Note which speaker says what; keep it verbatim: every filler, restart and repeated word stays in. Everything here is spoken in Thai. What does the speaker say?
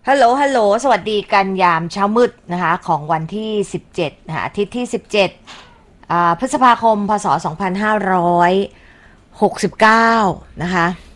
Speaker 1: ฮัลโหลฮัลโหลสวัสดีกันยามเช้ามืดนะคะของวันที่สิบเจ็ดนะคะอาทิตย์ที่สิบเจ็ดอ่าพฤษภาคมพศสองพันห้าร้อยหกสิบเก้านะคะ